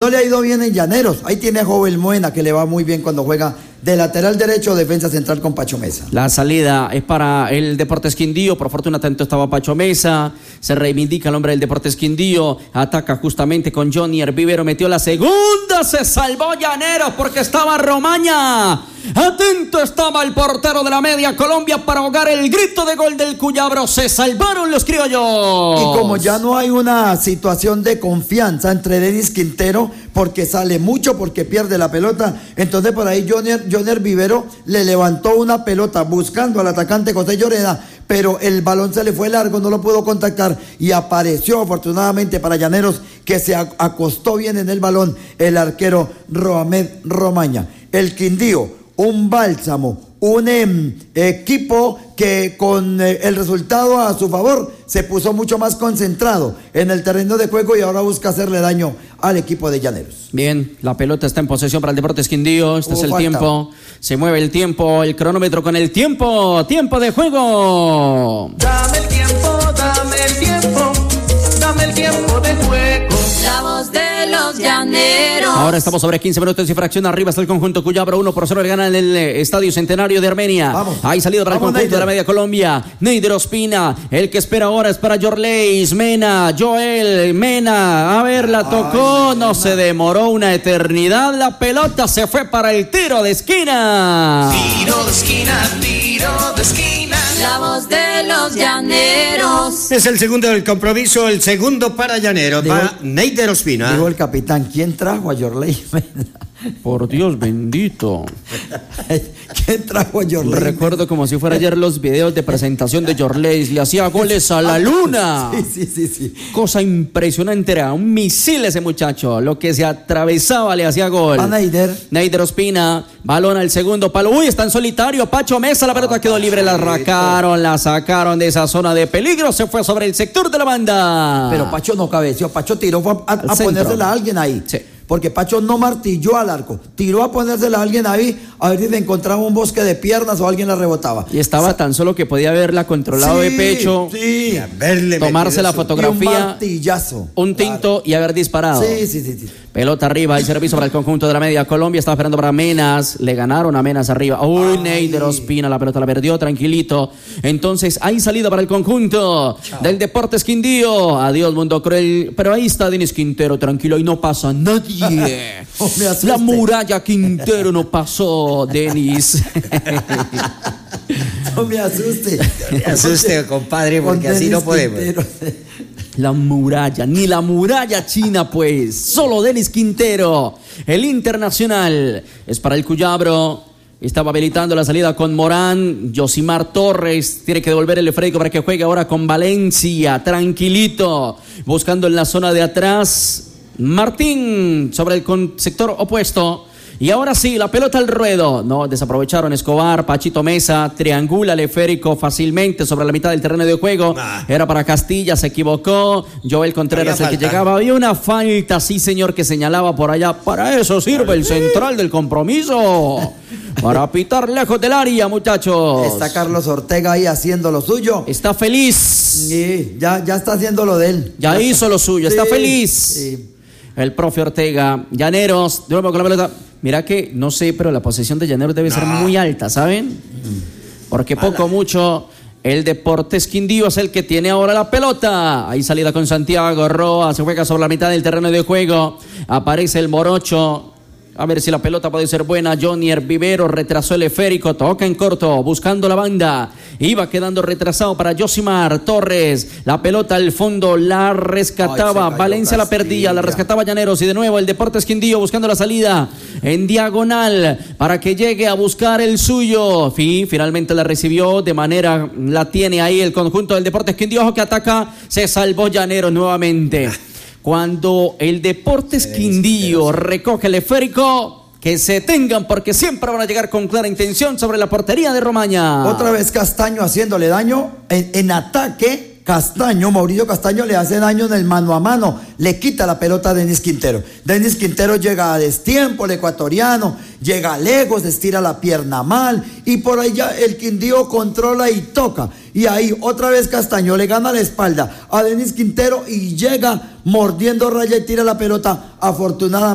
no le ha ido bien en Llaneros. Ahí tiene a Jovel Moena, que le va muy bien cuando juega de lateral derecho o defensa central con Pacho Mesa. La salida es para el Deportes Quindío. Por fortuna atento estaba Pacho Mesa. Se reivindica el hombre del Deportes Quindío. Ataca justamente con Johnny Vivero. Metió la segunda. Se salvó Llaneros porque estaba Romaña. Atento estaba el portero de la Media Colombia para ahogar el grito de gol del Cuyabro. Se salvaron los criollos. Y como ya no hay una situación de confianza entre Denis Quintero, porque sale mucho, porque pierde la pelota, entonces por ahí Joner Vivero le levantó una pelota buscando al atacante José Lloreda, pero el balón se le fue largo, no lo pudo contactar y apareció afortunadamente para Llaneros, que se acostó bien en el balón el arquero Roamed Romaña. El Quindío, un bálsamo, un equipo que con el resultado a su favor se puso mucho más concentrado en el terreno de juego y ahora busca hacerle daño al equipo de Llaneros. Bien, la pelota está en posesión para el Deportes Quindío. Este es el tiempo, se mueve el tiempo, el cronómetro con el tiempo de juego. Dame el tiempo, dame el tiempo, dame el tiempo de juego. La voz de los llaneros. Ahora estamos sobre 15 minutos y fracción. Arriba está el conjunto Cuyabro, 1-0 le gana en el Estadio Centenario de Armenia. Vamos. Ahí salido para el conjunto Neider. de la Media Colombia. Neider Ospina, el que espera ahora es para Yorleis, Mena, Joel, Mena. A ver, la tocó, no se demoró una eternidad. La pelota se fue para el tiro de esquina. Tiro de esquina, tiro de esquina. La voz de los llaneros. Es el segundo del compromiso, el segundo para Llaneros, Digo- para Neider Ospina. Dijo el capitán, ¿quién trajo a Yorley Mena? Por Dios bendito. ¿Quién trajo a Yorley? Recuerdo como si fuera ayer los videos de presentación de Yorleis. Le hacía goles a la luna. Sí. Cosa impresionante, era un misil ese muchacho. Lo que se atravesaba le hacía gol. A Neider. Neider Ospina, balón al segundo palo. Uy, está en solitario. Pacho Mesa, la pelota quedó libre. La arrancaron, la sacaron de esa zona de peligro. Se fue sobre el sector de la banda. Pero Pacho no cabeció, Pacho tiró a centro. ponérsela a alguien ahí. Sí. Porque Pacho no martilló al arco, tiró a ponérsela a alguien ahí, a ver si le encontraba un bosque de piernas o alguien la rebotaba. Y estaba tan solo que podía haberla controlado de pecho, Sí, Verle tomarse la metido y un fotografía, martillazo. un tinto y haber disparado. Sí. Pelota arriba, el servicio para el conjunto de la Media Colombia. Estaba esperando para Menas. Le ganaron a Menas arriba. Uy, Neider Ospina, la pelota la perdió, tranquilito. Entonces, hay salida para el conjunto del Deportes Quindío. Adiós, mundo cruel. Pero ahí está Denis Quintero, tranquilo, y no pasa nadie. No me asuste. La muralla Quintero no pasó, Denis. No me asuste. Me asuste, compadre, porque Con así no Denis podemos. Quintero. La muralla, ni la muralla china, pues. Solo Denis Quintero, el internacional. Es para el Cuyabro. Estaba habilitando la salida con Morán. Yosimar Torres tiene que devolver el Freico para que juegue ahora con Valencia. Tranquilito. Buscando en la zona de atrás. Martín sobre el sector opuesto. Y ahora sí, la pelota al ruedo. No, desaprovecharon Escobar, Pachito Mesa, triangula el esférico fácilmente sobre la mitad del terreno de juego. Era para Castilla, se equivocó. Joel Contreras, el que llegaba. Había una falta, sí señor, que señalaba por allá. Para eso sirve el central del compromiso. Para pitar lejos del área, muchachos. Está Carlos Ortega ahí haciendo lo suyo. Está feliz. Sí, ya está haciendo lo de él. Ya hizo lo suyo, está Sí, feliz. sí. El profe Ortega. Llaneros, de nuevo con la pelota. Mira que, no sé, pero la posesión de Llaneros debe ser muy alta, ¿saben? Porque poco o mucho el Deportes Quindío es el que tiene ahora la pelota. Ahí salida con Santiago Roa, se juega sobre la mitad del terreno de juego. Aparece el Morocho. A ver si la pelota puede ser buena. Johnny Vivero retrasó el esférico, toca en corto, buscando la banda. Iba quedando retrasado para Yosimar Torres. La pelota al fondo la rescataba. Ay, se cayó Valencia la perdía, la Castilla. rescataba Llaneros. Y de nuevo el Deportes Quindío buscando la salida en diagonal para que llegue a buscar el suyo. Finalmente la recibió de manera, la tiene ahí el conjunto del Deportes Quindío. Ojo que ataca, se salvó Llaneros nuevamente. Cuando el Deportes Quindío recoge el esférico, que se tengan porque siempre van a llegar con clara intención sobre la portería de Romaña. Otra vez Castaño haciéndole daño en ataque. Castaño, Mauricio Castaño le hace daño en el mano a mano, le quita la pelota a Denis Quintero. Denis Quintero llega a destiempo, el ecuatoriano, llega lejos, estira la pierna mal y por ahí ya el Quindío controla y toca. Y ahí otra vez Castaño le gana la espalda a Denis Quintero y llega mordiendo raya y tira la pelota afortunadamente.